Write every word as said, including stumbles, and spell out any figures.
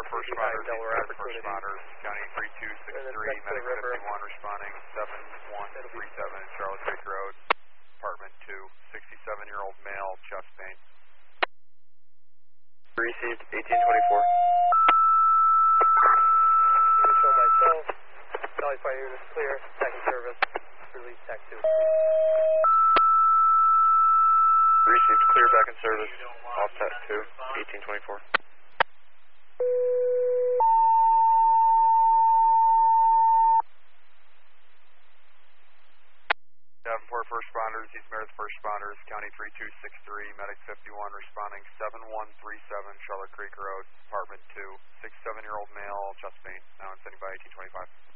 first responders, East Meredith first responders, County three two six three, Medic fifty-one responding seven one three seven, Charlotte Creek Road, apartment two, sixty-seven-year-old male, chest pain. Received, eighteen twenty-four. Show myself, Valley Fire unit clear, second service, release tech two. Received, clear back in service, off tech two, eighteen twenty-four. Davenport first responders, East Meredith first responders, County three two six three, Medic fifty-one responding seven one three seven, Charlotte Creek Road, apartment two, sixty-seven-year-old male, chest pain, now in standing by eighteen twenty-five.